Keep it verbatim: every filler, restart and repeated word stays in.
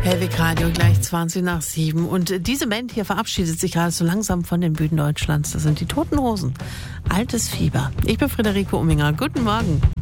Hellwig Radio, gleich zwanzig nach sieben. Und diese Band hier verabschiedet sich gerade so langsam von den Bühnen Deutschlands. Das sind die Toten Hosen. Altes Fieber. Ich bin Friederike Umminger. Guten Morgen.